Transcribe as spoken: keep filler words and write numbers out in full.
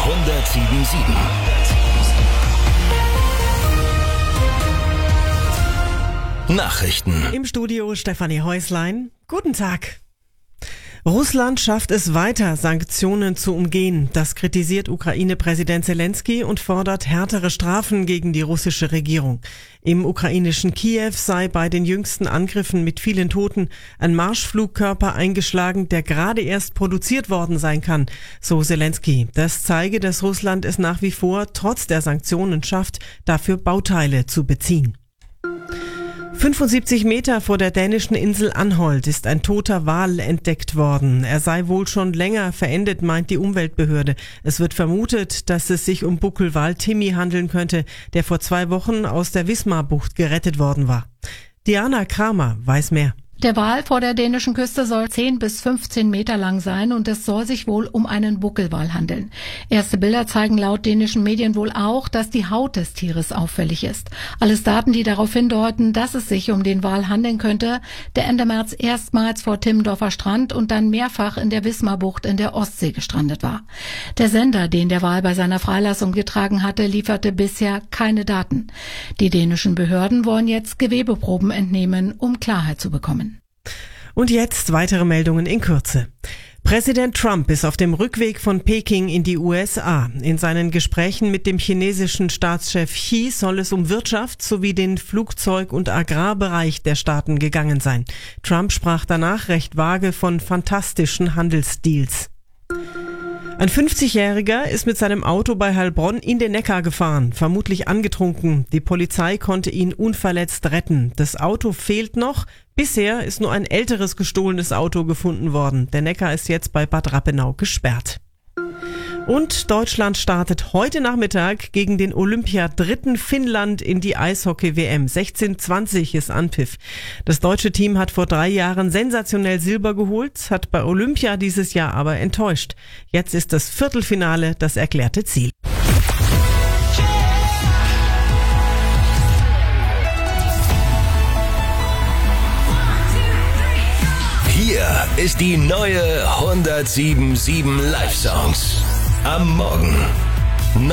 hundertsieben Komma sieben. Nachrichten. Im Studio Stefanie Häuslein. Guten Tag. Russland schafft es weiter, Sanktionen zu umgehen. Das kritisiert Ukraine-Präsident Zelensky und fordert härtere Strafen gegen die russische Regierung. Im ukrainischen Kiew sei bei den jüngsten Angriffen mit vielen Toten ein Marschflugkörper eingeschlagen, der gerade erst produziert worden sein kann, so Zelensky. Das zeige, dass Russland es nach wie vor trotz der Sanktionen schafft, dafür Bauteile zu beziehen. fünfundsiebzig Meter vor der dänischen Insel Anholt ist ein toter Wal entdeckt worden. Er sei wohl schon länger verendet, meint die Umweltbehörde. Es wird vermutet, dass es sich um Buckelwal Timmy handeln könnte, der vor zwei Wochen aus der Wismar-Bucht gerettet worden war. Diana Kramer weiß mehr. Der Wal vor der dänischen Küste soll zehn bis fünfzehn Meter lang sein und es soll sich wohl um einen Buckelwal handeln. Erste Bilder zeigen laut dänischen Medien wohl auch, dass die Haut des Tieres auffällig ist. Alles Daten, die darauf hindeuten, dass es sich um den Wal handeln könnte, der Ende März erstmals vor Timmendorfer Strand und dann mehrfach in der Wismarbucht in der Ostsee gestrandet war. Der Sender, den der Wal bei seiner Freilassung getragen hatte, lieferte bisher keine Daten. Die dänischen Behörden wollen jetzt Gewebeproben entnehmen, um Klarheit zu bekommen. Und jetzt weitere Meldungen in Kürze. Präsident Trump ist auf dem Rückweg von Peking in die U S A. In seinen Gesprächen mit dem chinesischen Staatschef Xi soll es um Wirtschaft sowie den Flugzeug- und Agrarbereich der Staaten gegangen sein. Trump sprach danach recht vage von fantastischen Handelsdeals. Ein fünfzigjähriger ist mit seinem Auto bei Heilbronn in den Neckar gefahren, vermutlich angetrunken. Die Polizei konnte ihn unverletzt retten. Das Auto fehlt noch. Bisher ist nur ein älteres gestohlenes Auto gefunden worden. Der Neckar ist jetzt bei Bad Rappenau gesperrt. Und Deutschland startet heute Nachmittag gegen den Olympia-Dritten Finnland in die Eishockey-W M. sechzehn zwanzig ist Anpfiff. Das deutsche Team hat vor drei Jahren sensationell Silber geholt, hat bei Olympia dieses Jahr aber enttäuscht. Jetzt ist das Viertelfinale das erklärte Ziel. Hier ist die neue hundertsieben Komma sieben Live-Songs. Am Morgen